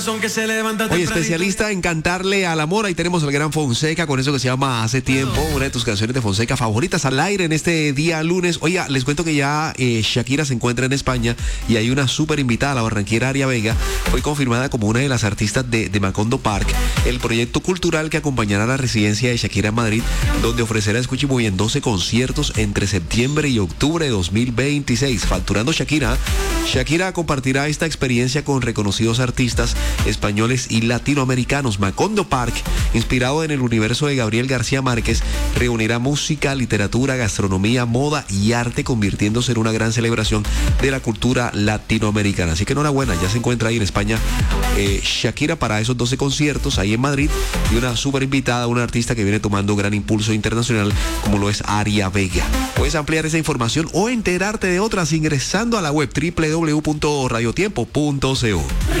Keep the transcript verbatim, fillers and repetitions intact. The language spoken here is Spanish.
Que se levanta Oye, especialista en cantarle al amor. Ahí tenemos al gran Fonseca con eso que se llama Hace Tiempo, una de tus canciones de Fonseca favoritas al aire en este día lunes. Oiga, les cuento que ya eh, Shakira se encuentra en España y hay una súper invitada, la barranquera Aria Vega, hoy confirmada como una de las artistas de, de Macondo Park, el proyecto cultural que acompañará la residencia de Shakira en Madrid, donde ofrecerá, escuche muy bien, doce conciertos entre septiembre y octubre de dos mil veintiséis. Facturando Shakira, Shakira compartirá esta experiencia con reconocidos artistas españoles y latinoamericanos. Macondo Park, inspirado en el universo de Gabriel García Márquez, reunirá música, literatura, gastronomía, moda y arte, convirtiéndose en una gran celebración de la cultura latinoamericana. Así que enhorabuena, ya se encuentra ahí en España eh, Shakira para esos doce conciertos ahí en Madrid, y una súper invitada, una artista que viene tomando gran impulso internacional como lo es Aria Vega. Puedes ampliar esa información o enterarte de otras ingresando a la web doble u doble u doble u punto radiotiempo punto co.